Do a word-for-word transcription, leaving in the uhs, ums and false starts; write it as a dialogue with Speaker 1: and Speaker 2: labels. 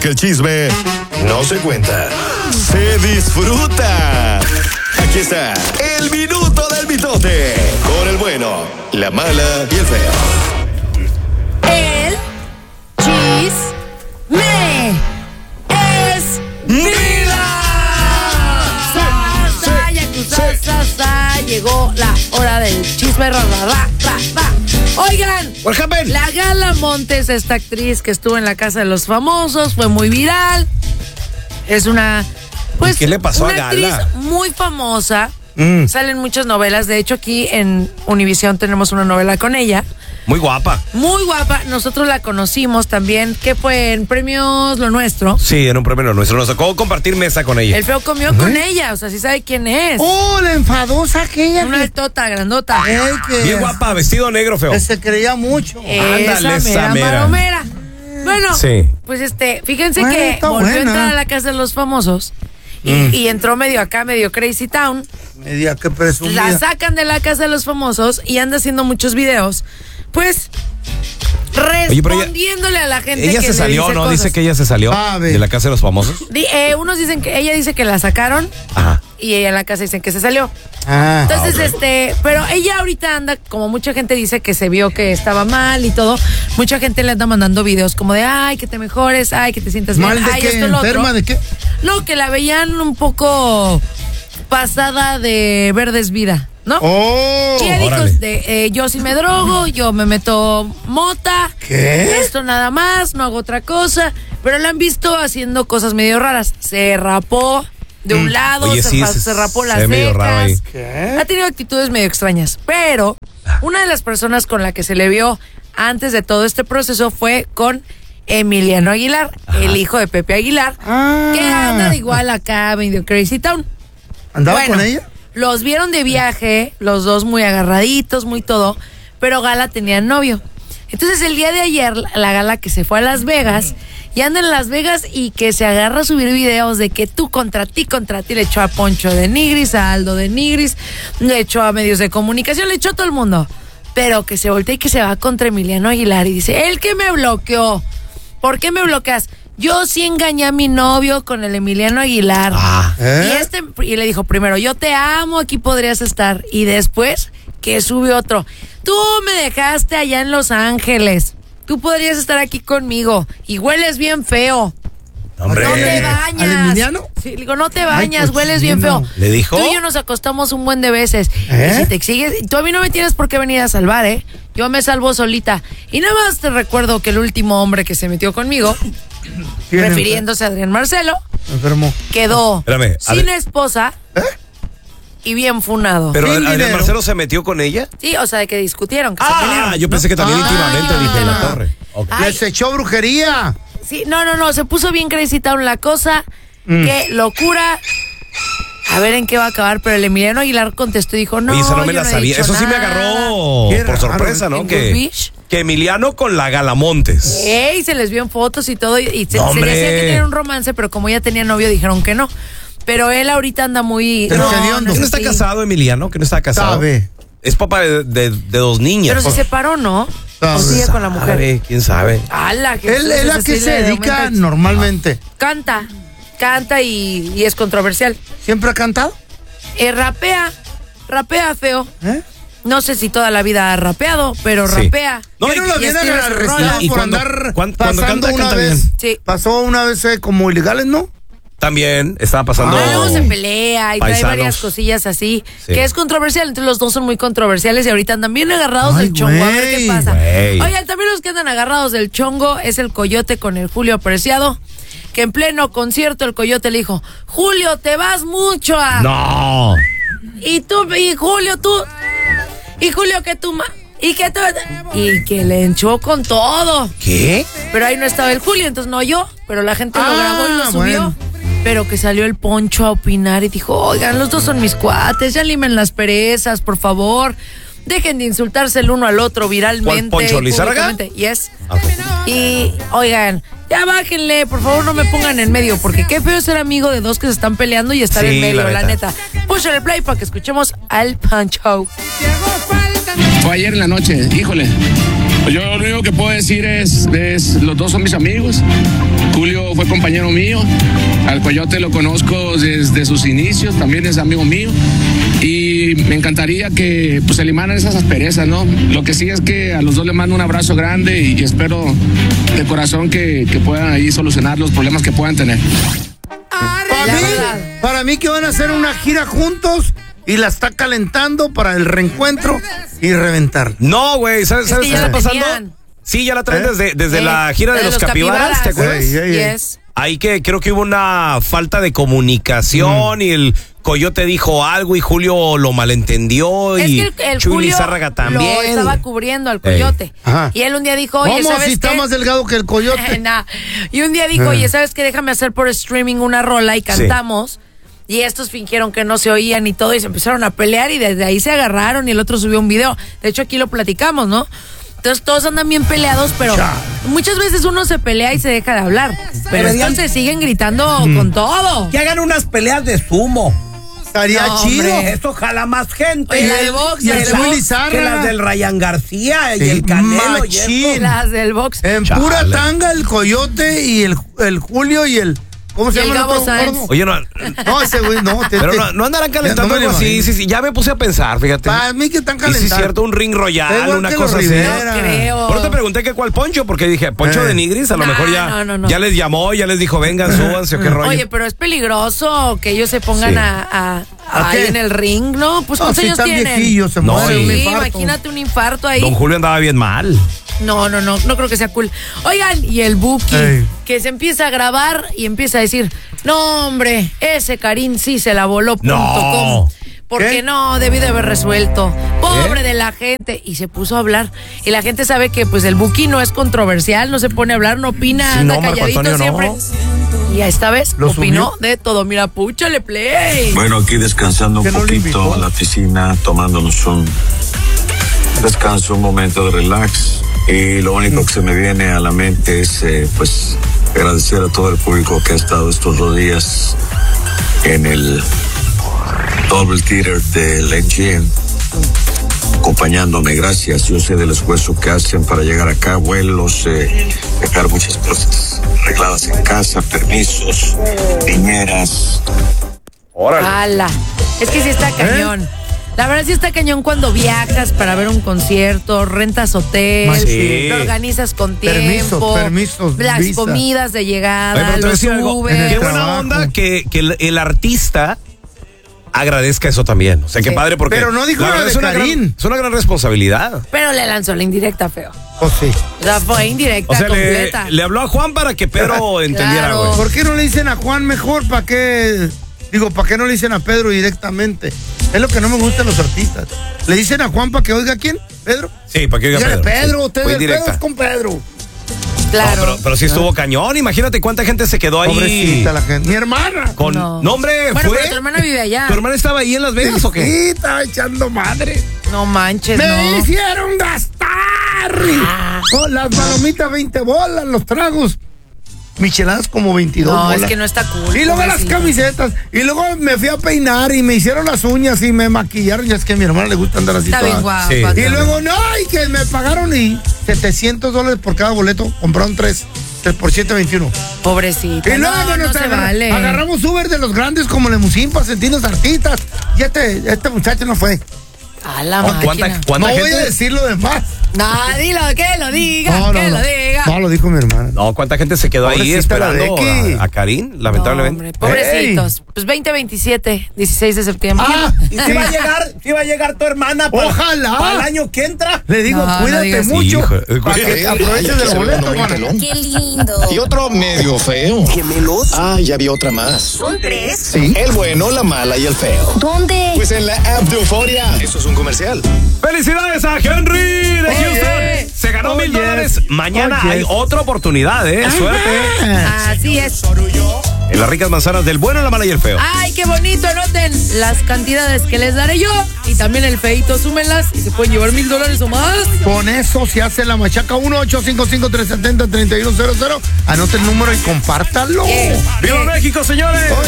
Speaker 1: Porque el chisme no se cuenta, se disfruta. Aquí está el minuto del mitote. Con el bueno, la mala y el feo.
Speaker 2: El chisme es vida. Sa, sa, yakuza, sa, sa. Llegó la hora del chisme. Ra, ra, ra, ra, ra. Oigan, la Gala Montes, esta actriz que estuvo en la Casa de los Famosos, fue muy viral. Es una, pues,
Speaker 3: ¿qué le pasó
Speaker 2: una
Speaker 3: a
Speaker 2: actriz
Speaker 3: Gala?
Speaker 2: muy famosa.
Speaker 3: Mm.
Speaker 2: Salen muchas novelas. De hecho, aquí en Univisión tenemos una novela con ella.
Speaker 3: Muy guapa.
Speaker 2: Muy guapa. Nosotros la conocimos también. ¿Qué fue? En Premios Lo Nuestro.
Speaker 3: Sí, en un premio nuestro. Nos tocó compartir mesa con ella.
Speaker 2: El feo comió ¿Eh? con ella. O sea, sí sabe quién es.
Speaker 4: Oh, la enfadosa aquella.
Speaker 2: Una
Speaker 4: que...
Speaker 2: altota, grandota.
Speaker 4: Ey, que...
Speaker 3: Bien guapa, vestido negro, feo.
Speaker 4: Que se creía mucho.
Speaker 2: Esa
Speaker 3: Ándale, esa
Speaker 2: mera
Speaker 3: mera.
Speaker 2: maromera. Bueno,
Speaker 3: Sí.
Speaker 2: pues este, fíjense
Speaker 4: Bueno,
Speaker 2: que
Speaker 4: está
Speaker 2: volvió
Speaker 4: buena.
Speaker 2: a entrar a la Casa de los Famosos. Y,
Speaker 3: Mm.
Speaker 2: y entró medio acá, medio Crazy Town.
Speaker 4: Media que presumida.
Speaker 2: La sacan de la Casa de los Famosos y anda haciendo muchos videos. Pues
Speaker 3: Oye, pero ella-
Speaker 2: respondiéndole a la gente
Speaker 3: Ella
Speaker 2: que
Speaker 3: se
Speaker 2: le
Speaker 3: salió,
Speaker 2: dice
Speaker 3: ¿no?
Speaker 2: cosas.
Speaker 3: Dice que ella se salió
Speaker 4: Sabe.
Speaker 3: de la Casa de los Famosos.
Speaker 2: Di- eh, unos dicen que ella dice que la sacaron
Speaker 3: Ajá.
Speaker 2: y ella en la casa dicen que se salió.
Speaker 4: Ah,
Speaker 2: Entonces,
Speaker 3: ok.
Speaker 2: este, pero ella ahorita anda, como mucha gente dice que se vio que estaba mal y todo, mucha gente le anda mandando videos como de, ay, que te mejores, ay, que te sientas bien,
Speaker 4: ¿mal de
Speaker 2: ay,
Speaker 4: qué?
Speaker 2: esto, lo otro.
Speaker 4: ¿Enferma de qué?
Speaker 2: No, que la veían un poco pasada de verdes vida, ¿no?
Speaker 4: Oh,
Speaker 2: Y ella dijo,
Speaker 3: órale.
Speaker 2: este, eh, yo sí me drogo, yo me meto mota.
Speaker 4: ¿Qué?
Speaker 2: Esto nada más, no hago otra cosa. Pero la han visto haciendo cosas medio raras. Se rapó de un lado,
Speaker 3: Oye,
Speaker 2: se,
Speaker 3: sí,
Speaker 2: ra-
Speaker 3: se-
Speaker 2: se rapó
Speaker 3: se
Speaker 2: las
Speaker 3: ve medio raro ahí.
Speaker 2: cejas.
Speaker 4: ¿Qué?
Speaker 2: Ha tenido actitudes medio extrañas. Pero una de las personas con la que se le vio antes de todo este proceso fue con Emiliano Aguilar, el hijo de Pepe Aguilar,
Speaker 4: Ah.
Speaker 2: que anda de igual acá, medio Crazy Town.
Speaker 4: ¿Andaba
Speaker 2: Bueno,
Speaker 4: con ella?
Speaker 2: Los vieron de viaje, los dos muy agarraditos, muy todo, pero Gala tenía novio. Entonces el día de ayer, la Gala que se fue a Las Vegas, y anda en Las Vegas y que se agarra a subir videos de que tú contra ti, contra ti, le echó a Poncho de Nigris, a Aldo de Nigris, le echó a medios de comunicación, le echó a todo el mundo. Pero que se voltea y que se va contra Emiliano Aguilar y dice, él que me bloqueó, ¿por qué me bloqueas? Yo sí engañé a mi novio con el Emiliano Aguilar.
Speaker 3: Ah.
Speaker 4: ¿Eh?
Speaker 2: Y este y le dijo primero, yo te amo, aquí podrías estar. Y después que sube otro, tú me dejaste allá en Los Ángeles. Tú podrías estar aquí conmigo. Y hueles bien feo.
Speaker 3: Hombre.
Speaker 2: No te bañas.
Speaker 4: ¿Al Emiliano?
Speaker 2: Sí, le digo, no te bañas,
Speaker 4: Ay,
Speaker 2: hueles bien feo.
Speaker 4: cochino.
Speaker 3: ¿Le dijo?
Speaker 2: Tú y yo nos acostamos un buen de veces.
Speaker 4: ¿Eh?
Speaker 2: Y si te sigues, tú a mí no me tienes por qué venir a salvar, ¿eh? Yo me salvo solita. Y nada más te recuerdo que el último hombre que se metió conmigo,
Speaker 4: ¿Quién
Speaker 2: refiriéndose a Adrián Marcelo,
Speaker 4: enfermo?
Speaker 2: quedó
Speaker 3: Espérame,
Speaker 2: sin
Speaker 3: Adri-
Speaker 2: esposa y bien funado.
Speaker 3: Pero
Speaker 4: Sin
Speaker 3: Adrián
Speaker 4: dinero.
Speaker 3: Marcelo se metió con ella.
Speaker 2: Sí, o sea, de que discutieron, que se
Speaker 3: Ah,
Speaker 2: pelearon,
Speaker 3: yo
Speaker 2: ¿no?
Speaker 3: pensé que también
Speaker 4: Ah,
Speaker 3: íntimamente, dije, en la
Speaker 4: ya.
Speaker 3: torre. Ok.
Speaker 2: Ay.
Speaker 4: Les echó brujería.
Speaker 2: Sí, no, no, no, se puso bien Crazy Town la cosa.
Speaker 4: Mm.
Speaker 2: Qué locura. A ver en qué va a acabar, pero el Emiliano Aguilar contestó y dijo, no,
Speaker 3: Oye, esa no me
Speaker 2: yo
Speaker 3: la
Speaker 2: he
Speaker 3: sabía.
Speaker 2: dicho
Speaker 3: Eso sí me
Speaker 2: nada.
Speaker 3: agarró
Speaker 4: Qué
Speaker 3: por
Speaker 4: raro.
Speaker 3: sorpresa, ¿no?
Speaker 2: ¿En
Speaker 3: Que,
Speaker 2: Goose Beach?
Speaker 3: que Emiliano con la Galamontes.
Speaker 2: Ey, se les vio en fotos y todo, y y se,
Speaker 3: No,
Speaker 2: se
Speaker 3: hombre.
Speaker 2: decía que tenían un romance, pero como ya tenía novio, dijeron que no. Pero él ahorita anda muy...
Speaker 4: Pero
Speaker 2: no,
Speaker 4: qué hediondo.
Speaker 2: no
Speaker 3: ¿Que
Speaker 2: sé
Speaker 3: no está
Speaker 2: si-
Speaker 3: casado, Emiliano? ¿Que no está casado?
Speaker 4: Sabe.
Speaker 3: Es papá de, de- de dos niñas.
Speaker 2: Pero se separó, ¿no?
Speaker 4: Sabe.
Speaker 2: O sigue con la mujer.
Speaker 3: Sabe, ¿quién sabe?
Speaker 2: ¡Hala!
Speaker 4: Él es a qué se dedica normalmente.
Speaker 2: Canta, canta y, y es controversial.
Speaker 4: ¿Siempre ha cantado?
Speaker 2: Eh, rapea, rapea feo.
Speaker 4: ¿Eh?
Speaker 2: No sé si toda la vida ha rapeado, pero
Speaker 3: Sí.
Speaker 2: rapea.
Speaker 3: No,
Speaker 4: ¿Qué
Speaker 3: y-
Speaker 4: no lo
Speaker 3: y
Speaker 4: vienen
Speaker 2: escribe
Speaker 4: a
Speaker 2: sus
Speaker 4: arrestar
Speaker 2: rolas.
Speaker 3: Y
Speaker 4: por
Speaker 3: cuando-
Speaker 4: andar
Speaker 3: cuando- cuando
Speaker 4: pasando
Speaker 3: canta,
Speaker 4: una
Speaker 3: canta
Speaker 4: vez?
Speaker 3: bien.
Speaker 2: Sí.
Speaker 4: Pasó una vez eh, como ilegales, ¿no?
Speaker 3: También estaba pasando.
Speaker 2: Ah, luego se pelea y trae
Speaker 3: paisanos.
Speaker 2: varias cosillas así,
Speaker 3: Sí.
Speaker 2: que es controversial. Entre los dos son muy controversiales y ahorita andan bien agarrados
Speaker 4: Ay,
Speaker 2: del chongo. A ver qué
Speaker 4: güey.
Speaker 2: pasa.
Speaker 3: Güey.
Speaker 2: Oigan, también los que andan agarrados del chongo es el Coyote con el Julio Preciado, que en pleno concierto el Coyote le dijo, Julio, te vas mucho a...
Speaker 3: No.
Speaker 2: Y tú, y Julio, tú... Y Julio, que tú... ma- Y que tú... Y que le echó con todo.
Speaker 3: ¿Qué?
Speaker 2: Pero ahí no estaba el Julio, entonces no yo, pero la gente lo
Speaker 4: Ah,
Speaker 2: grabó y lo subió.
Speaker 4: bueno.
Speaker 2: Pero que salió el Poncho a opinar y dijo, oigan, los dos son mis cuates, ya limen las perezas, por favor. Dejen de insultarse el uno al otro viralmente.
Speaker 3: ¿Cuál Poncho, Lizárraga?
Speaker 2: públicamente. Yes.
Speaker 3: Ok.
Speaker 2: Y, oigan, ya bájenle, por favor, no me pongan en medio, porque qué feo ser amigo de dos que se están peleando y estar
Speaker 3: Sí,
Speaker 2: en medio,
Speaker 3: la
Speaker 2: la
Speaker 3: neta.
Speaker 2: neta. Push el play para que escuchemos al Poncho.
Speaker 5: Fue ayer en la noche, híjole. Yo lo único que puedo decir es, es, los dos son mis amigos. Julio fue compañero mío, al Coyote lo conozco desde sus inicios, también es amigo mío. Y me encantaría que pues eliminaran esas asperezas, ¿no? Lo que sí es que a los dos les mando un abrazo grande y espero de corazón que, que puedan ahí solucionar los problemas que puedan tener.
Speaker 4: Para mí, para mí que van a hacer una gira juntos y la está calentando para el reencuentro y reventar.
Speaker 3: No, güey, ¿sabes, ¿sabes
Speaker 2: que
Speaker 3: qué
Speaker 2: ya
Speaker 3: está
Speaker 2: la
Speaker 3: pasando?
Speaker 2: tenían.
Speaker 3: Sí, ya la traen
Speaker 4: ¿Eh?
Speaker 3: desde, desde
Speaker 2: Eh,
Speaker 3: la gira de,
Speaker 2: de
Speaker 3: los,
Speaker 2: los
Speaker 3: capibaras, ¿te acuerdas?
Speaker 4: Ey, ey, ey.
Speaker 2: Yes.
Speaker 3: Ahí que creo que hubo una falta de comunicación
Speaker 4: Mm.
Speaker 3: y el Coyote dijo algo y Julio lo malentendió
Speaker 2: Es
Speaker 3: y
Speaker 2: que el, el
Speaker 3: Chuy
Speaker 2: Julio
Speaker 3: Lizárraga también.
Speaker 2: lo estaba cubriendo al Coyote.
Speaker 4: Ajá.
Speaker 2: Y él un día dijo, oye,
Speaker 4: ¿Cómo
Speaker 2: ¿sabes
Speaker 4: si está
Speaker 2: qué?
Speaker 4: más delgado que el Coyote?
Speaker 2: Nah. Y un día dijo,
Speaker 4: Ah.
Speaker 2: oye, ¿sabes qué? Déjame hacer por streaming una rola y cantamos. Y estos fingieron que no se oían y todo y se empezaron a pelear y desde ahí se agarraron y el otro subió un video. De hecho, aquí lo platicamos, ¿no? Entonces todos andan bien peleados, pero
Speaker 4: Chale.
Speaker 2: muchas veces uno se pelea y se deja de hablar. Pero
Speaker 6: Deberían-
Speaker 2: estos se siguen gritando
Speaker 4: Mm.
Speaker 2: con todo.
Speaker 6: Que hagan unas peleas de sumo.
Speaker 4: Estaría
Speaker 2: No,
Speaker 4: chido.
Speaker 2: hombre.
Speaker 6: Eso jala más gente.
Speaker 2: Oye, la de box,
Speaker 4: Y
Speaker 2: la
Speaker 4: el
Speaker 2: de
Speaker 4: Chuy
Speaker 2: box.
Speaker 4: Lizárraga.
Speaker 6: Que las del Ryan García y
Speaker 4: Sí,
Speaker 6: el Canelo y
Speaker 4: machín.
Speaker 6: eso.
Speaker 2: Las del box.
Speaker 4: En
Speaker 3: Chale.
Speaker 4: pura tanga el Coyote y el, el Julio y el... ¿Cómo se
Speaker 2: Y el
Speaker 4: llama el
Speaker 2: Gabo
Speaker 4: otro
Speaker 2: Sáenz.
Speaker 4: gordo?
Speaker 3: Oye, no,
Speaker 4: No, ese güey, no. te-
Speaker 3: pero
Speaker 4: te-
Speaker 3: no, no andarán calentando
Speaker 4: No me
Speaker 3: algo
Speaker 4: lo
Speaker 3: así.
Speaker 4: imagino.
Speaker 3: Sí, sí, ya me puse a pensar, fíjate.
Speaker 4: Para mí que están
Speaker 3: Y sí
Speaker 4: calentando.
Speaker 3: es cierto, un ring
Speaker 4: Da
Speaker 3: royal,
Speaker 4: igual
Speaker 3: una
Speaker 4: que
Speaker 3: cosa
Speaker 4: los
Speaker 3: así.
Speaker 4: Rivera.
Speaker 2: No creo.
Speaker 3: Por eso te pregunté que cuál Poncho, porque dije, Poncho
Speaker 4: Eh.
Speaker 3: de Nigris, a lo
Speaker 2: No,
Speaker 3: mejor ya,
Speaker 2: no, no, no.
Speaker 3: ya les llamó, ya les dijo, vengan, súbanse o qué rollo.
Speaker 2: Oye, pero es peligroso que ellos se pongan
Speaker 3: Sí.
Speaker 2: a, a-
Speaker 4: ¿A
Speaker 2: ahí
Speaker 4: qué?
Speaker 2: en el ring, ¿no? Pues
Speaker 4: No,
Speaker 2: ¿cuántos
Speaker 4: si
Speaker 2: años
Speaker 4: están
Speaker 2: tienen?
Speaker 4: viejillos, se
Speaker 3: No,
Speaker 4: mueren,
Speaker 3: sí.
Speaker 4: un
Speaker 2: Sí,
Speaker 4: infarto.
Speaker 2: imagínate un infarto ahí.
Speaker 3: Don Julio andaba bien mal.
Speaker 2: No, no, no, no creo que sea cool. Oigan, y el Buki,
Speaker 4: Ey.
Speaker 2: que se empieza a grabar y empieza a decir, no, hombre, ese Karim sí se la voló, punto
Speaker 3: No.
Speaker 2: com. Porque
Speaker 4: ¿Qué?
Speaker 2: no, debió de haber resuelto. Pobre de la gente. Y se puso a hablar. Y la gente sabe que pues el Buki no es controversial, no se pone a hablar, no opina,
Speaker 3: Sí,
Speaker 2: anda
Speaker 3: no, Marco
Speaker 2: calladito
Speaker 3: Antonio,
Speaker 2: siempre.
Speaker 3: no.
Speaker 2: Y esta vez
Speaker 4: ¿Lo
Speaker 2: opinó
Speaker 4: subió?
Speaker 2: de todo. Mira, púchale play.
Speaker 7: Bueno, aquí descansando un
Speaker 4: ¿Que no lo invitó?
Speaker 7: poquito en la piscina, tomándonos un descanso, un momento de relax. Y lo único que se me viene a la mente es, eh, pues, agradecer a todo el público que ha estado estos dos días en el Double Theater del M G M, acompañándome. Gracias. Yo sé del esfuerzo que hacen para llegar acá, vuelos, eh, dejar muchas cosas arregladas en casa, permisos, niñeras.
Speaker 3: Órale.
Speaker 2: Ala. Es que sí está cañón. La verdad sí está cañón cuando viajas para ver un concierto, rentas hotel,
Speaker 3: Sí.
Speaker 2: lo organizas con tiempo,
Speaker 4: Permisos, permisos,
Speaker 2: las
Speaker 4: visa.
Speaker 2: comidas de llegada,
Speaker 3: Oye, pero te voy a
Speaker 2: los
Speaker 3: decir algo.
Speaker 2: Uber.
Speaker 3: Qué buena
Speaker 4: trabajo.
Speaker 3: onda que, que el, el artista agradezca eso también. O sea, qué
Speaker 2: Sí.
Speaker 3: padre porque.
Speaker 4: Pero no dijo
Speaker 3: la
Speaker 4: nada
Speaker 3: verdad
Speaker 4: de
Speaker 3: es una
Speaker 4: Karim.
Speaker 3: gran- Es una gran responsabilidad.
Speaker 2: Pero le lanzó la indirecta, feo.
Speaker 4: O sí.
Speaker 2: O sea, fue indirecta
Speaker 3: O sea, le,
Speaker 2: completa.
Speaker 3: le habló a Juan para que Pedro entendiera,
Speaker 2: Claro.
Speaker 3: güey.
Speaker 4: ¿Por qué no le dicen a Juan mejor? ¿Para qué? Digo, ¿para qué no le dicen a Pedro directamente? Es lo que no me gusta de los artistas. ¿Le dicen a Juan para que oiga quién? ¿Pedro?
Speaker 3: Sí, para que oiga
Speaker 4: Dígale,
Speaker 3: Pedro.
Speaker 4: Pedro,
Speaker 3: Sí,
Speaker 4: usted
Speaker 3: fue
Speaker 4: el pedo
Speaker 3: indirecta.
Speaker 4: es con Pedro.
Speaker 2: Claro.
Speaker 3: No, pero, pero sí estuvo cañón. Imagínate cuánta gente se quedó ahí.
Speaker 4: Pobrecita la gente. Mi hermana.
Speaker 3: Con,
Speaker 2: No.
Speaker 3: no. hombre,
Speaker 2: Bueno,
Speaker 3: fue.
Speaker 2: pero tu hermana vive allá.
Speaker 3: ¿Tu hermana estaba ahí en Las Vegas o qué?
Speaker 4: Sí, estaba echando madre.
Speaker 2: No manches,
Speaker 4: Me
Speaker 2: no.
Speaker 4: hicieron gastar.
Speaker 2: Ah.
Speaker 4: Oh, las palomitas veinte bolas, los tragos. Micheladas como veintidós
Speaker 2: No,
Speaker 4: bolas.
Speaker 2: es que no está cool.
Speaker 4: Y luego las
Speaker 2: pobrecito.
Speaker 4: camisetas. Y luego me fui a peinar y me hicieron las uñas y me maquillaron. Ya es que a mi hermana le gusta andar así
Speaker 2: Está
Speaker 4: toda.
Speaker 2: bien guapo.
Speaker 3: Sí.
Speaker 2: Paco.
Speaker 4: Y luego, no, y que me pagaron y setecientos dólares por cada boleto. Compraron tres. tres por siete, veintiuno.
Speaker 2: Pobrecito.
Speaker 4: Y luego
Speaker 2: no,
Speaker 4: nos
Speaker 2: no se
Speaker 4: agarra-
Speaker 2: vale.
Speaker 4: agarramos Uber de los grandes como Lemusín para sentirnos artistas. Y este, este muchacho no fue.
Speaker 2: A la
Speaker 3: ¿Cu-
Speaker 2: máquina.
Speaker 3: ¿Cuánta, cuánta
Speaker 4: No voy
Speaker 3: gente?
Speaker 4: a decir lo demás.
Speaker 2: No, dilo, que lo diga,
Speaker 4: No, no,
Speaker 2: que
Speaker 4: no.
Speaker 2: lo diga.
Speaker 4: No, lo dijo mi hermana.
Speaker 3: No, ¿cuánta gente se quedó ahí
Speaker 4: Pobrecita la
Speaker 3: esperando
Speaker 4: Becky.
Speaker 3: a, a Karim,
Speaker 2: No,
Speaker 3: lamentablemente?
Speaker 2: hombre, pobrecitos. Pues veinte veintisiete, dieciséis de septiembre.
Speaker 4: Ah,
Speaker 6: ¿Y si va a llegar, si va a llegar tu hermana para,
Speaker 4: Ojalá.
Speaker 6: para el año que entra?
Speaker 4: Le digo,
Speaker 2: No, no
Speaker 4: cuídate
Speaker 2: digas
Speaker 4: mucho.
Speaker 3: Hijo,
Speaker 4: para que aproveches de los boletos, Juana.
Speaker 8: Qué lindo.
Speaker 1: Y otro medio feo.
Speaker 8: ¿Gemelos?
Speaker 1: Ah, ya vi otra más.
Speaker 8: ¿Son tres?
Speaker 1: Sí, el bueno, la mala y el feo.
Speaker 8: ¿Dónde?
Speaker 1: Pues en la app de Euforia. Eso es un comercial.
Speaker 3: ¡Felicidades a Henry de
Speaker 4: Oye.
Speaker 3: Houston! Se ganó
Speaker 4: Oye.
Speaker 3: mil dólares. Mañana
Speaker 4: Oye.
Speaker 3: hay otra oportunidad, ¿eh? Suerte.
Speaker 2: Así es.
Speaker 3: En las ricas manzanas del bueno, la mala y el feo.
Speaker 2: Ay, qué bonito. Anoten las cantidades que les daré yo. Y también el feito, súmenlas y se pueden llevar mil dólares o más.
Speaker 4: Con eso se hace la machaca. Uno ocho cinco cinco, tres siete cero, tres uno cero cero. Anote el número y compártalo.
Speaker 2: Yeah.
Speaker 3: ¡Viva México, señores!